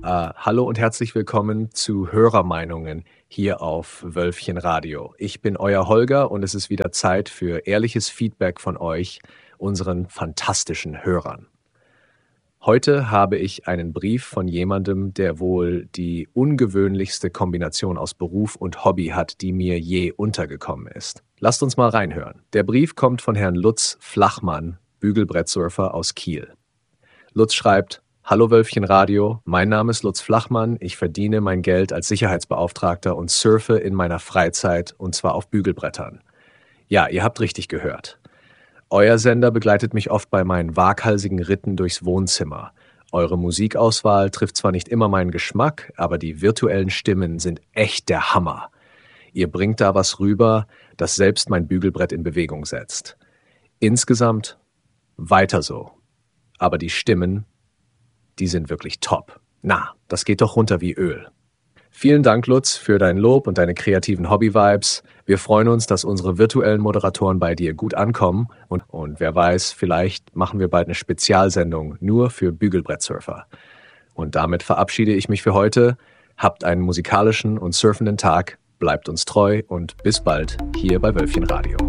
Hallo und herzlich willkommen zu Hörermeinungen hier auf Wölfchen Radio. Ich bin euer Holger und es ist wieder Zeit für ehrliches Feedback von euch, unseren fantastischen Hörern. Heute habe ich einen Brief von jemandem, der wohl die ungewöhnlichste Kombination aus Beruf und Hobby hat, die mir je untergekommen ist. Lasst uns mal reinhören. Der Brief kommt von Herrn Lutz Flachmann, Bügelbrettsurfer aus Kiel. Lutz schreibt: Hallo Wölfchen Radio, mein Name ist Lutz Flachmann, ich verdiene mein Geld als Sicherheitsbeauftragter und surfe in meiner Freizeit und zwar auf Bügelbrettern. Ja, ihr habt richtig gehört. Euer Sender begleitet mich oft bei meinen waghalsigen Ritten durchs Wohnzimmer. Eure Musikauswahl trifft zwar nicht immer meinen Geschmack, aber die virtuellen Stimmen sind echt der Hammer. Ihr bringt da was rüber, das selbst mein Bügelbrett in Bewegung setzt. Insgesamt weiter so. Aber die Stimmen, die sind wirklich top. Na, das geht doch runter wie Öl. Vielen Dank, Lutz, für dein Lob und deine kreativen Hobby-Vibes. Wir freuen uns, dass unsere virtuellen Moderatoren bei dir gut ankommen. Und wer weiß, vielleicht machen wir bald eine Spezialsendung nur für Bügelbrettsurfer. Und damit verabschiede ich mich für heute. Habt einen musikalischen und surfenden Tag, bleibt uns treu und bis bald hier bei Wölfchen Radio.